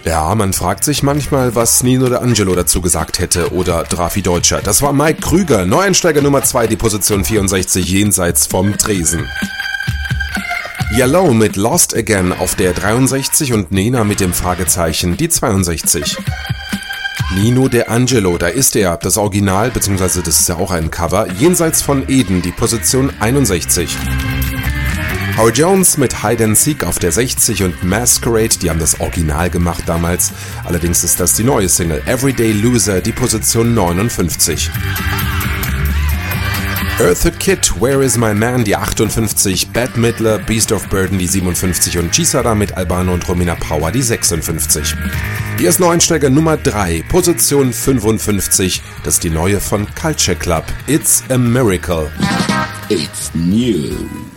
Ja, man fragt sich manchmal, was Nino D'Angelo dazu gesagt hätte oder Drafi Deutscher. Das war Mike Krüger, Neueinsteiger Nummer 2, die Position 64 jenseits vom Tresen. Yellow mit Lost Again auf der 63 und Nena mit dem Fragezeichen die 62. Nino D'Angelo, da ist er, das Original, beziehungsweise das ist ja auch ein Cover, jenseits von Eden, die Position 61. Howard Jones mit Hide and Seek auf der 60 und Masquerade, die haben das Original gemacht damals. Allerdings ist das die neue Single Everyday Loser, die Position 59. Eartha Kitt, Where is my man, die 58, Bette Midler, Beast of Burden, die 57 und Gisara mit Albano und Romina Power, die 56. Hier ist Neueinsteiger Nummer 3, Position 55, das ist die neue von Culture Club, It's a Miracle. It's new.